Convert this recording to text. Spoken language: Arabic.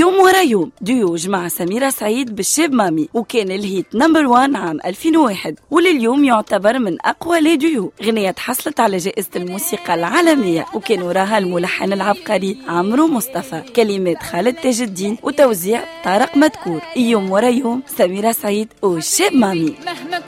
يوم ورا يوم ديوج مع سميرة سعيد بالشاب مامي، وكان الهيت نمبر 1 عام 2001، ولليوم يعتبر من أقوى لي ديو. غنية تحصلت على جائزة الموسيقى العالمية، وكان وراها الملحن العبقري عمرو مصطفى، كلمات خالد تاج الدين وتوزيع طارق مدكور. يوم ورا يوم سميرة سعيد والشاب مامي.